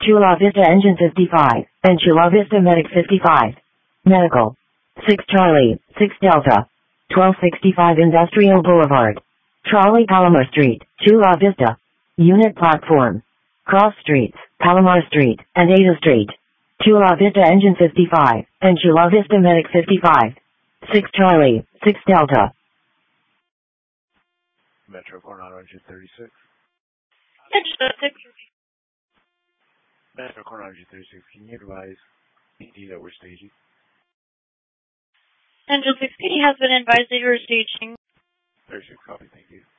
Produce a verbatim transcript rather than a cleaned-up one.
Chula Vista Engine fifty-five, and Chula Vista Medic fifty-five. Medical. six Charlie, six Delta. twelve sixty-five Industrial Boulevard. Trolley Palomar Street, Chula Vista. Unit platform. Cross Streets, Palomar Street, and Ada Street. Chula Vista Engine fifty-five, and Chula Vista Medic fifty-five. six Charlie, six Delta. Metro Coronado Engine thirty-six. Engine six. Metro Coronado Engine thirty-six, can you advise P D that we're staging? Engine six P D has been advised that you are staging. thirty-six, copy, thank you.